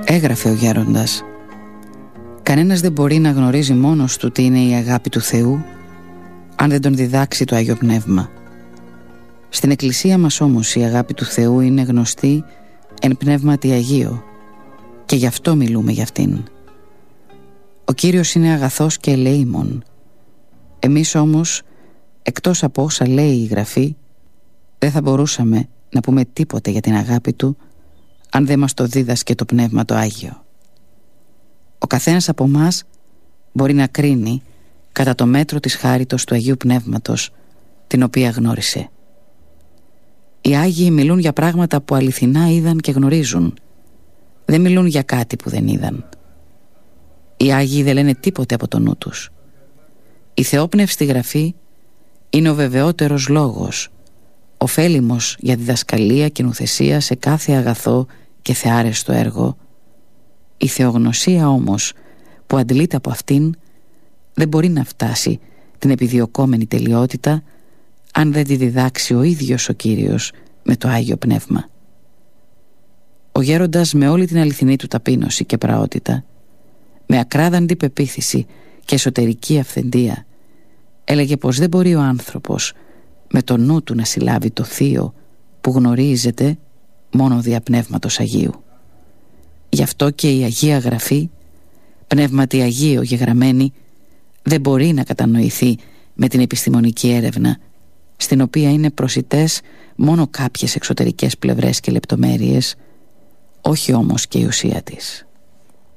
Έγραφε ο γέροντας: «Κανένας δεν μπορεί να γνωρίζει μόνος του τι είναι η αγάπη του Θεού αν δεν τον διδάξει το Άγιο Πνεύμα. Στην Εκκλησία μας όμως η αγάπη του Θεού είναι γνωστή εν πνεύματι Αγίο και γι' αυτό μιλούμε για αυτήν. Ο Κύριος είναι αγαθός και ελεήμων. Εμείς όμως, εκτός από όσα λέει η Γραφή, δεν θα μπορούσαμε να πούμε τίποτε για την αγάπη Του αν δεν μας το δίδασκε το Πνεύμα το Άγιο. Ο καθένας από μας μπορεί να κρίνει κατά το μέτρο της χάριτος του Αγίου Πνεύματος την οποία γνώρισε. Οι Άγιοι μιλούν για πράγματα που αληθινά είδαν και γνωρίζουν. Δεν μιλούν για κάτι που δεν είδαν. Οι Άγιοι δεν λένε τίποτε από το νου τους. Η θεόπνευστη Γραφή είναι ο βεβαιότερος λόγος, ωφέλιμος για διδασκαλία και νουθεσία σε κάθε αγαθό και θεάρεστο έργο. Η θεογνωσία όμως που αντλείται από αυτήν δεν μπορεί να φτάσει την επιδιωκόμενη τελειότητα αν δεν τη διδάξει ο ίδιος ο Κύριος με το Άγιο Πνεύμα. Ο γέροντας με όλη την αληθινή του ταπείνωση και πραότητα, με ακράδαντη πεποίθηση και εσωτερική αυθεντία, έλεγε πως δεν μπορεί ο άνθρωπος με το νου του να συλλάβει το θείο που γνωρίζεται μόνο δια Πνεύματος Αγίου. Γι' αυτό και η Αγία Γραφή, πνεύματι Αγίο γεγραμμένη, δεν μπορεί να κατανοηθεί με την επιστημονική έρευνα, στην οποία είναι προσιτές μόνο κάποιες εξωτερικές πλευρές και λεπτομέρειες, όχι όμως και η ουσία της.